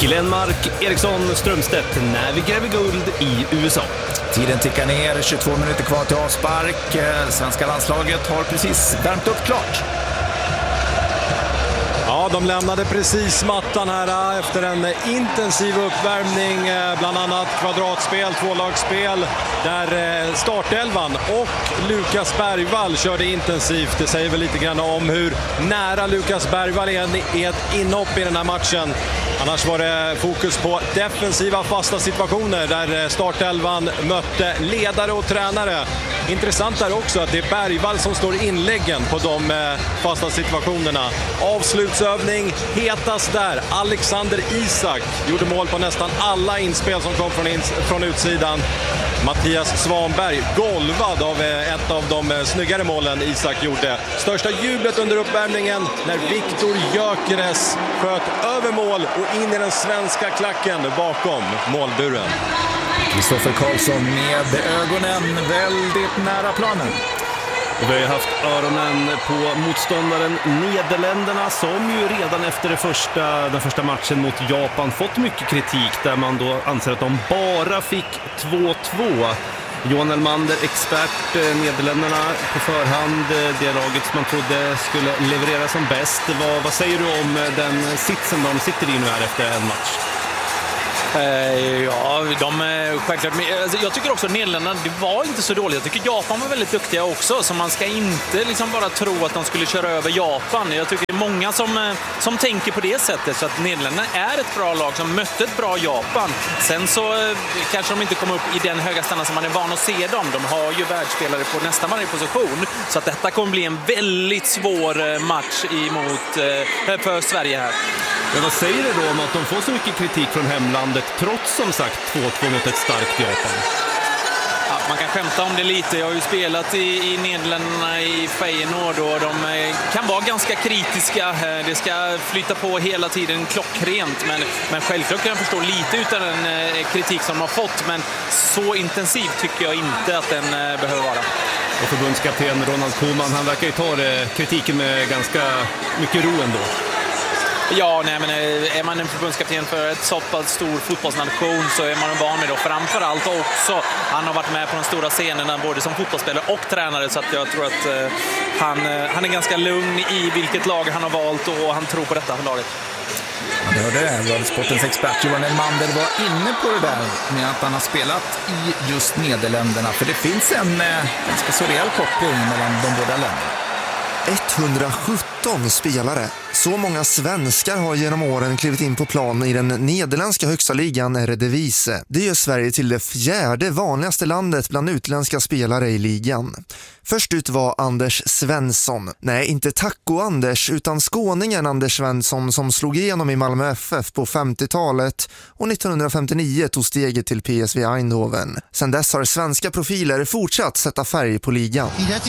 Glenmark Eriksson Strömstedt när vi gräver guld i USA. Tiden tickar ner, 22 minuter kvar till avspark. Svenska landslaget har precis värmt upp klart. Ja, de lämnade precis mattan här efter en intensiv uppvärmning, bland annat kvadratspel, tvålagsspel, där startelvan och Lukas Bergvall körde intensivt. Det säger väl lite grann om hur nära Lukas Bergvall är ett inhopp i den här matchen. Annars var det fokus på defensiva fasta situationer där startelvan mötte ledare och tränare. Intressant är också att det är Bergvall som står inläggen på de fasta situationerna. Avslutsövning hetast där. Alexander Isak gjorde mål på nästan alla inspel som kom från utsidan. Mattias Svanberg golvad av ett av de snyggare målen Isak gjorde. Största jublet under uppvärmningen när Viktor Gyökeres sköt över mål och in i den svenska klacken bakom målburen. Kristoffer Karlsson med ögonen väldigt nära planen. Och vi har haft öronen på motståndaren Nederländerna som ju redan efter den första matchen mot Japan fått mycket kritik där man då anser att de bara fick 2-2. Johan Elmander, expert, Nederländerna på förhand, det laget som man trodde skulle leverera som bäst. Vad säger du om den sitsen de sitter i nu här efter en match? Ja, självklart. Jag tycker också att Nederländerna, det var inte så dåligt. Jag tycker Japan var väldigt duktiga också, så man ska inte liksom bara tro att de skulle köra över Japan. Jag tycker det är många som tänker på det sättet, så att Nederländerna är ett bra lag som mötte ett bra Japan. Sen så kanske de inte kommer upp i den höga standard som man är van att se dem. De har ju världsspelare på nästan varje position, så att detta kommer bli en väldigt svår match för Sverige här. Men vad säger du då om att de får så mycket kritik från hemlandet trots som sagt 2-2 mot ett starkt Japan? Ja, man kan skämta om det lite. Jag har ju spelat i Nederländerna i Feyenoord och de kan vara ganska kritiska. Det ska flytta på hela tiden klockrent, men självklart kan jag förstå lite utan den kritik som de har fått, men så intensiv tycker jag inte att den behöver vara. Och förbundskapten Ronald Koeman, han verkar ju ta kritiken med ganska mycket ro ändå. Ja, nej, men är man en förbundskapten för ett så pass stor fotbollsnation så är man van med det. Och framförallt också, han har varit med på de stora scenerna både som fotbollsspelare och tränare, så att jag tror att han är ganska lugn i vilket lag han har valt och han tror på detta laget. Ja, det Sportens expert Johan Elmander var inne på det där med att han har spelat i just Nederländerna, för det finns en ganska så rejäl koppling mellan de båda länderna. 117 spelare. Så många svenskar har genom åren klivit in på plan i den nederländska högsta ligan Eredivisie. Det gör Sverige till det 4:e vanligaste landet bland utländska spelare i ligan. Först ut var Anders Svensson. Nej, inte Taco-Anders utan skåningen Anders Svensson som slog igenom i Malmö FF på 50-talet och 1959 tog steget till PSV Eindhoven. Sedan dess har svenska profiler fortsatt sätta färg på ligan.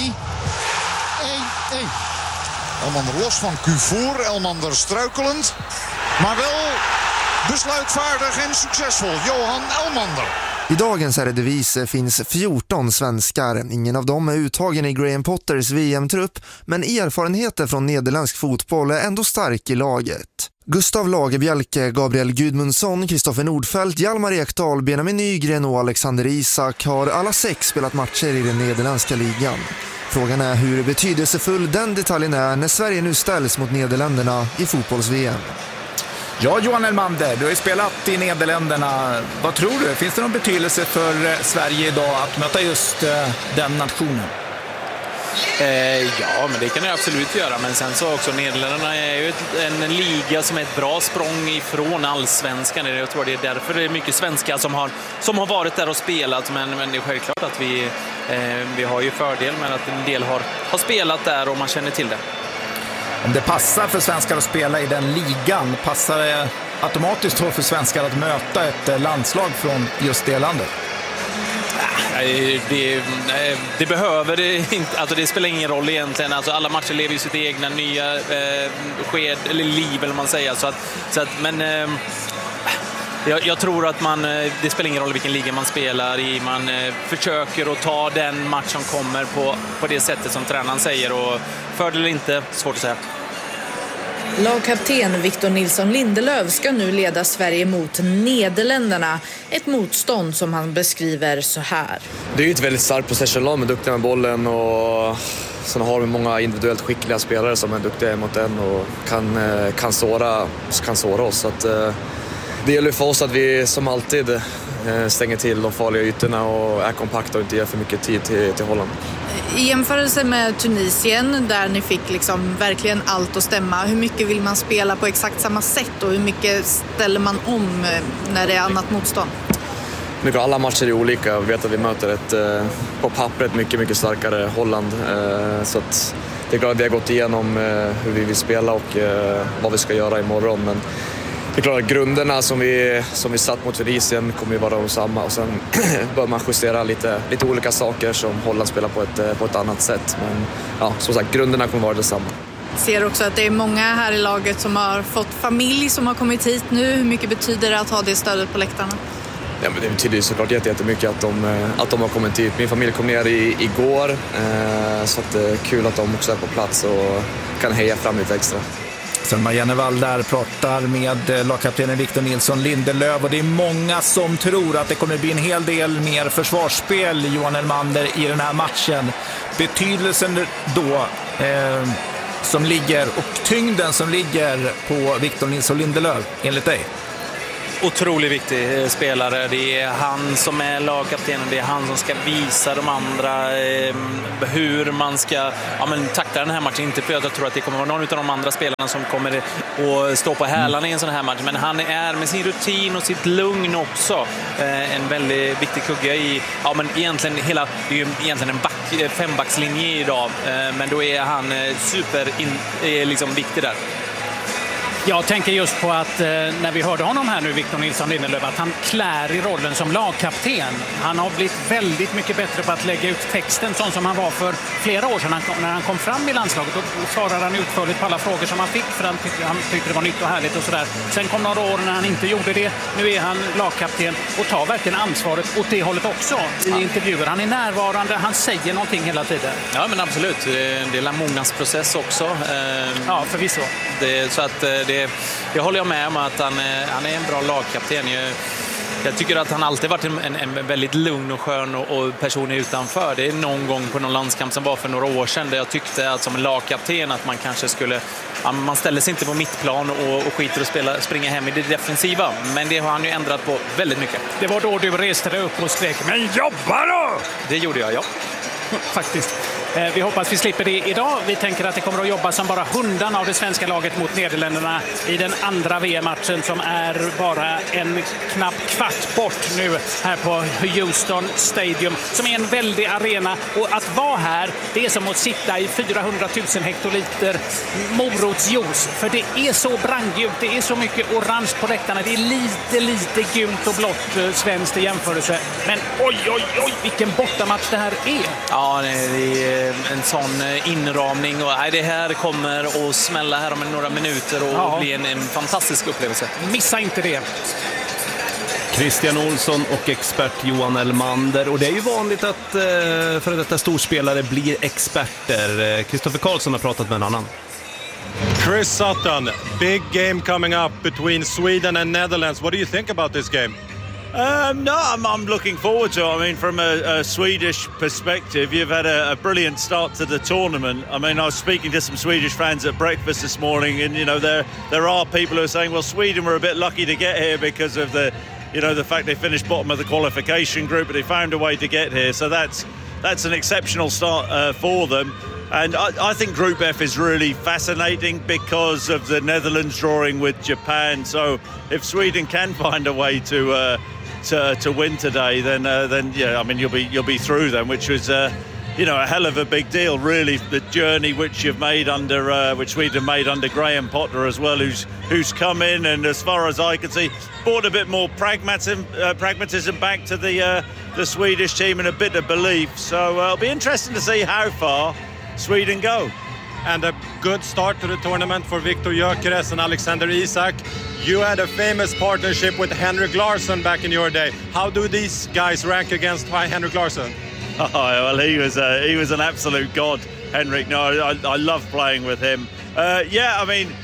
Elmander los van Cuvour, Elmander struikelend, maar wel besluitvaardig en succesvol. Johan Elmander. I dagens Eredivisie finns 14 svenskar. Ingen av dem är uttagen i Graham Potters VM-trupp, men erfarenheter från nederländsk fotboll är ändå stark i laget. Gustav Lagerbjälke, Gabriel Gudmundsson, Kristoffer Nordfeldt, Hjalmar Ekdal, Benjamin Nygren och Alexander Isak har alla 6 spelat matcher i den nederländska ligan. Frågan är hur betydelsefull den detaljen är när Sverige nu ställs mot Nederländerna i fotbolls-VM. Ja, Johan Elmander, du har ju spelat i Nederländerna. Vad tror du? Finns det någon betydelse för Sverige idag att möta just den nationen? Ja, men det kan det absolut göra. Men sen så också, Nederländerna är ju en liga som är ett bra språng ifrån allsvenskan. Jag tror det är därför det är mycket svenskar som har varit där och spelat. Men det är självklart att vi har ju fördel med att en del har spelat där och man känner till det. Om det passar för svenskar att spela i den ligan, passar det automatiskt för svenskar att möta ett landslag från just det landet? Det behöver det inte. Alltså det spelar ingen roll egentligen. Alltså alla matcher lever ju sitt egna nya sked eller liv, eller man säger. Jag tror att det spelar ingen roll vilken liga man spelar i. Man försöker att ta den match som kommer på det sättet som tränaren säger. Och fördel eller inte, svårt att säga. Lagkapten Victor Nilsson Lindelöf ska nu leda Sverige mot Nederländerna. Ett motstånd som han beskriver så här. Det är ju ett väldigt starkt possession-lag med duktiga med bollen och sen har vi många individuellt skickliga spelare som är duktiga mot den och kan såra oss. Så att, det gäller för oss att vi som alltid stänger till de farliga ytorna och är kompakta och inte ger för mycket tid till Holland. I jämförelse med Tunisien där ni fick liksom verkligen allt att stämma, hur mycket vill man spela på exakt samma sätt och hur mycket ställer man om när det är annat motstånd? Alla matcher är olika. Vi vet att vi möter ett på pappret mycket starkare Holland. Så att det är klart att vi har gått igenom hur vi vill spela och vad vi ska göra imorgon. Men det är klart att grunderna som vi satt mot Tunisien kommer ju vara de samma. Och sen bör man justera lite olika saker som Holland spelar på ett annat sätt. Men ja, som sagt, grunderna kommer vara detsamma. Ser också att det är många här i laget som har fått familj som har kommit hit nu. Hur mycket betyder det att ha det stödet på läktarna? Ja, men det betyder ju såklart jättemycket att de har kommit hit. Min familj kom ner igår, så att det är kul att de också är på plats och kan heja fram lite extra. Selma Jennevall där pratar med lagkaptenen Victor Nilsson Lindelöf och det är många som tror att det kommer bli en hel del mer försvarsspel, Johan Elmander, i den här matchen. Betydelsen då som ligger och tyngden som ligger på Victor Nilsson Lindelöf enligt dig? Otroligt viktig spelare. Det är han som är lagkaptenen. Det är han som ska visa de andra hur man ska tackla den här matchen. Inte för att jag tror att det kommer vara någon av de andra spelarna som kommer att stå på hälarna i en sån här match. Men han är med sin rutin och sitt lugn också en väldigt viktig kugge i egentligen det är ju egentligen en fembackslinje idag. Men då är han viktig där. Jag tänker just på att när vi hörde honom här nu, Victor Nilsson Lindelöf, att han klär i rollen som lagkapten. Han har blivit väldigt mycket bättre på att lägga ut texten, sån som han var för flera år sedan när han kom fram i landslaget. Då svarade han utförligt på alla frågor som han fick, för han tyckte det var nytt och härligt och sådär. Sen kom några år när han inte gjorde det. Nu är han lagkapten och tar verkligen ansvaret åt det hållet också i intervjuer. Han är närvarande, han säger någonting hela tiden. Ja, men absolut. Det är en mognadsprocess också. Ja, förvisso. Så att det håller jag med om att han är en bra lagkapten. Jag tycker att han alltid varit en väldigt lugn och skön och person utanför. Det är någon gång på någon landskamp som var för några år sedan där jag tyckte att som lagkapten att man kanske skulle... Man ställer sig inte på mittplan och skiter och springa hem i det defensiva. Men det har han ju ändrat på väldigt mycket. Det var då du reste dig upp och skrek, men jobba då! Det gjorde jag, ja. Faktiskt. Vi hoppas vi slipper det idag. Vi tänker att det kommer att jobba som bara hundarna av det svenska laget mot Nederländerna i den andra VM-matchen som är bara en knapp kvart bort nu här på Houston Stadium, som är en väldig arena. Och att vara här, det är som att sitta i 400 000 hektoliter morotsjuice. För det är så brandgult, det är så mycket orange på läktarna. Det är lite gult och blått svenskt i jämförelse. Men oj, vilken bortamatch det här är. Ja, det är en sån inramning och det här kommer att smälla här om några minuter och bli en fantastisk upplevelse. Missa inte det. Christian Olsson och expert Johan Elmander. Och det är ju vanligt att för detta storspelare blir experter. Kristoffer Karlsson har pratat med en annan. Chris Sutton, big game coming up between Sweden and Netherlands. What do you think about this game? No, I'm looking forward to it. I mean, from a Swedish perspective, you've had a brilliant start to the tournament. I mean, I was speaking to some Swedish fans at breakfast this morning, and there are people who are saying, well, Sweden were a bit lucky to get here because of the fact they finished bottom of the qualification group, but they found a way to get here. So that's an exceptional start for them. And I think Group F is really fascinating because of the Netherlands drawing with Japan. So if Sweden can find a way to win today, then yeah, I mean you'll be through them, which was a hell of a big deal, really. The journey which you've made which Sweden made under Graham Potter as well, who's come in and, as far as I can see, brought a bit more pragmatism back to the Swedish team and a bit of belief. So it'll be interesting to see how far Sweden go. And a good start to the tournament for Viktor Gyökeres and Alexander Isak. You had a famous partnership with Henrik Larsson back in your day. How do these guys rank against Henrik Larsson? Oh, well, he was an absolute god, Henrik. No, I love playing with him. Yeah, I mean,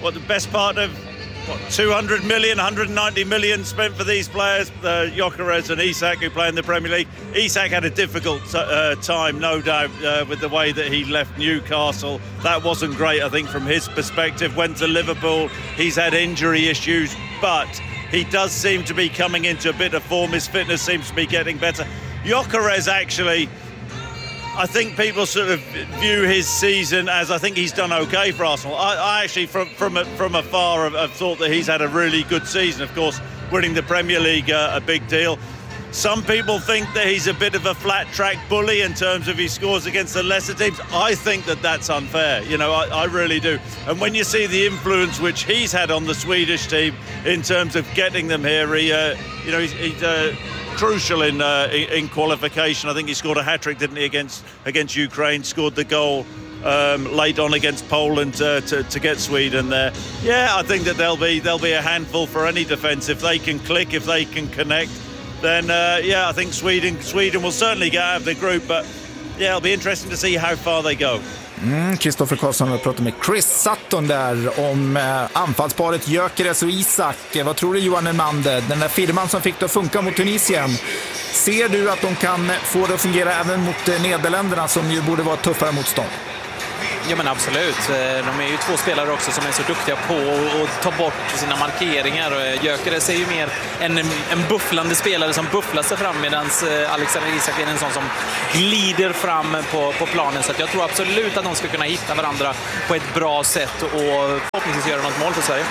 what the best part of 200 million, 190 million spent for these players, Gyökeres and Isak, who play in the Premier League. Isak had a difficult time, no doubt, with the way that he left Newcastle. That wasn't great, I think, from his perspective. Went to Liverpool, he's had injury issues, but he does seem to be coming into a bit of form. His fitness seems to be getting better. Gyökeres, actually, I think people sort of view his season as, I think he's done okay for Arsenal. I actually, from afar, have thought that he's had a really good season. Of course, winning the Premier League, a big deal. Some people think that he's a bit of a flat-track bully in terms of he scores against the lesser teams. I think that that's unfair. You know, I really do. And when you see the influence which he's had on the Swedish team in terms of getting them here, he's crucial in qualification. I think he scored a hat-trick, didn't he, against Ukraine, scored the goal late on against Poland to get Sweden there. Yeah, I think that they'll be a handful for any defence. If they can click, if they can connect, then I think Sweden will certainly get out of the group, but yeah, it'll be interesting to see how far they go. Kristoffer Karlsson har pratat med Chris Sutton där om anfallsparet Gyökeres och Isak. Vad tror du, Johan Elmander? Den där firman som fick det att funka mot Tunisien. Ser du att de kan få det att fungera även mot Nederländerna, som ju borde vara ett tuffare motstånd? Ja, men absolut. De är ju två spelare också som är så duktiga på att ta bort sina markeringar. Gyökeres är ju mer en bufflande spelare som bufflar sig fram, medan Alexander Isak är en sån som glider fram på planen. Så att jag tror absolut att de ska kunna hitta varandra på ett bra sätt och förhoppningsvis göra något mål för Sverige.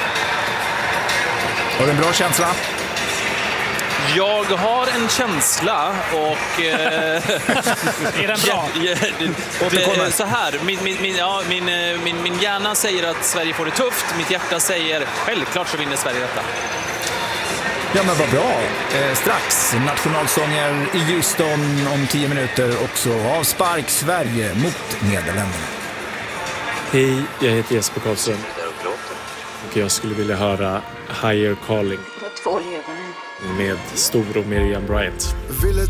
Har du en bra känsla? Jag har en känsla och... är den bra? Så här, min hjärna säger att Sverige får det tufft. Mitt hjärta säger självklart så vinner Sverige detta. Ja, men vad bra. Strax nationalsånger i Houston om 10 minuter också. Avspark Sverige mot Nederländerna. Hej, jag heter Jesper Karlsson. Och jag skulle vilja höra Higher Calling med Stor och Miriam Bryant.